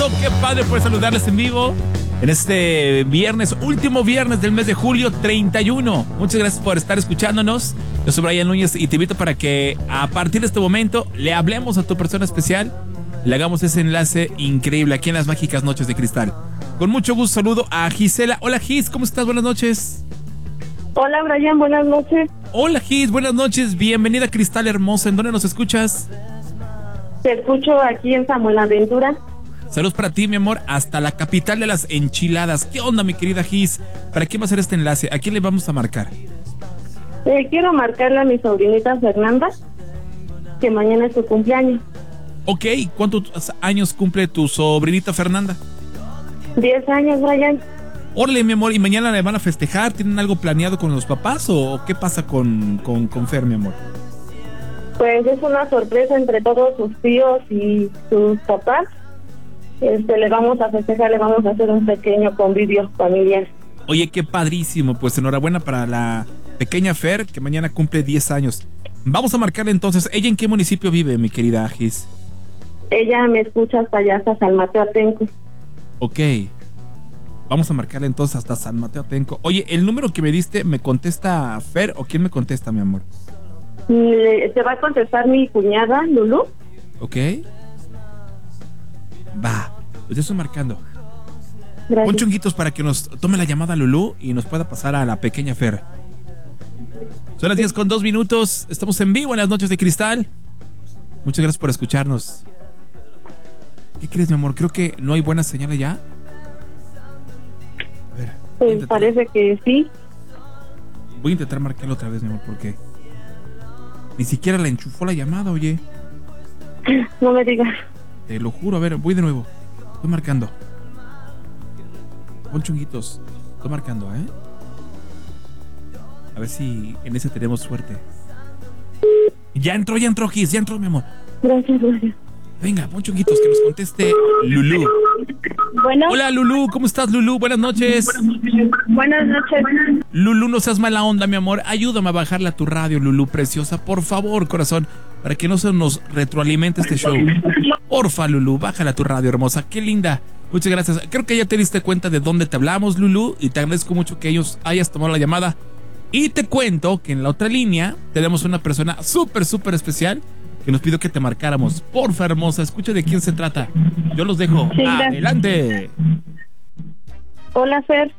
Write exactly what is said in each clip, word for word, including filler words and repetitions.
gusto, qué padre poder saludarles en vivo en este viernes, último viernes del mes de julio, treinta y uno. Muchas gracias por estar escuchándonos. Yo soy Brian Núñez y te invito para que a partir de este momento le hablemos a tu persona especial, le hagamos ese enlace increíble aquí en las mágicas noches de cristal. Con mucho gusto saludo a Gisela. Hola Gis, ¿cómo estás? Buenas noches. Hola Brian, buenas noches. Hola Gis, buenas noches. Bienvenida Cristal hermosa. ¿En dónde nos escuchas? Te escucho aquí en San Buenaventura. Saludos para ti, mi amor, hasta la capital de las enchiladas. ¿Qué onda, mi querida Gis? ¿Para quién va a ser este enlace? ¿A quién le vamos a marcar? Eh, quiero marcarle a mi sobrinita Fernanda, que mañana es su cumpleaños. Ok, ¿cuántos años cumple tu sobrinita Fernanda? Diez años, Brian. Órale, mi amor, ¿y mañana le van a festejar? ¿Tienen algo planeado con los papás o qué pasa con, con, con Fer, mi amor? Pues es una sorpresa entre todos sus tíos y sus papás. Este, le vamos a festejar, le vamos a hacer un pequeño convivio familiar. Oye, qué padrísimo, pues enhorabuena para la pequeña Fer, que mañana cumple diez años. Vamos a marcarle entonces. ¿Ella en qué municipio vive, mi querida Gis? Ella me escucha hasta allá, hasta San Mateo Atenco. Ok. Vamos a marcarle entonces hasta San Mateo Atenco. Oye, ¿el número que me diste me contesta Fer o quién me contesta, mi amor? Le, te va a contestar mi cuñada, Lulú. Ok. Va, pues ya estoy marcando. Gracias. Pon chunguitos para que nos tome la llamada Lulú y nos pueda pasar a la pequeña Fer. Son las diez con dos minutos. Estamos en vivo en las noches de cristal. Muchas gracias por escucharnos. ¿Qué crees, mi amor? Creo que no hay buena señal allá. A ver. Pues parece que sí. Voy a intentar marcarlo otra vez, mi amor, porque ni siquiera la enchufó la llamada, oye. No me digas. Te lo juro, a ver, voy de nuevo. Estoy marcando. Pon chunguitos. Estoy marcando, ¿eh? A ver si en ese tenemos suerte. Ya entró, ya entró, Gis, ya entró, mi amor. Gracias, gracias. Venga, pon chunguitos, que nos conteste Lulú. Bueno. Hola, Lulú, ¿cómo estás, Lulú? Buenas noches. Buenas noches. Lulú, no seas mala onda, mi amor. Ayúdame a bajarle a tu radio, Lulú, preciosa. Por favor, corazón, para que no se nos retroalimente este show. Porfa, Lulú, bájale a tu radio, hermosa. Qué linda. Muchas gracias. Creo que ya te diste cuenta de dónde te hablamos, Lulú, y te agradezco mucho que ellos hayas tomado la llamada. Y te cuento que en la otra línea tenemos una persona súper, súper especial que nos pidió que te marcáramos. Porfa, hermosa, escucha de quién se trata. Yo los dejo. Sí, adelante. Hola, Fer.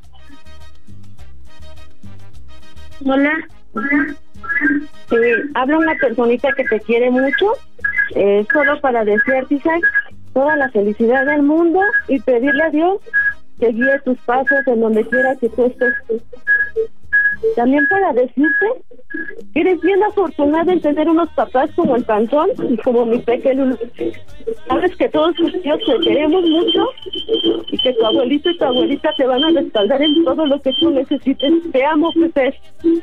Hola. Hola. Eh, habla una personita que te quiere mucho, eh, solo para desearte, Isaac, toda la felicidad del mundo y pedirle a Dios que guíe tus pasos en donde quiera que tú estés. También para decirte que eres bien afortunada en tener unos papás como el Panzón y como mi pequeño. Sabes que todos tus tíos te queremos mucho y que tu abuelito y tu abuelita te van a respaldar en todo lo que tú necesites. Te amo, Pepe.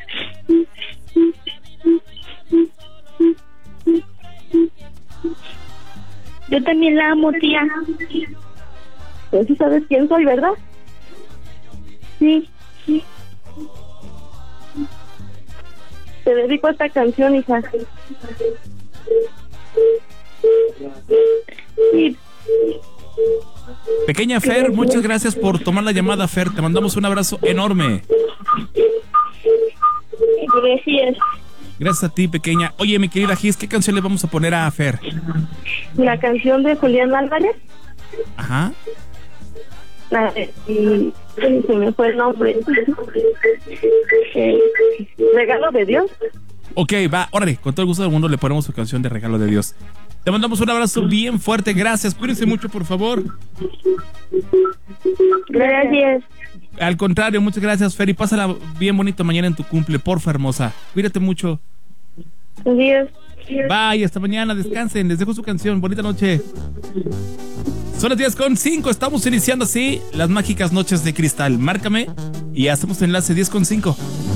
Yo también la amo, tía. Pues sí sabes quién soy, ¿verdad? Sí, sí. Te dedico esta canción, hija. Sí. Pequeña Fer, muchas gracias por tomar la llamada, Fer. Te mandamos un abrazo enorme. Gracias. Gracias a ti, pequeña. Oye, mi querida Gis, ¿qué canción le vamos a poner a Fer? La canción de Julián Álvarez. Ajá. La de, y, se me fue el nombre. Eh, Regalo de Dios. Ok, va, órale, con todo el gusto del mundo le ponemos su canción de Regalo de Dios. Te mandamos un abrazo bien fuerte, gracias. Cuídense mucho, por favor. Gracias. Al contrario, muchas gracias, Fer, y pásala bien bonito mañana en tu cumple, porfa, hermosa. Cuídate mucho. Adiós. Bye, hasta mañana, descansen, les dejo su canción, bonita noche. Son las diez con cinco, estamos iniciando así las mágicas noches de cristal. Márcame y hacemos enlace diez con cinco.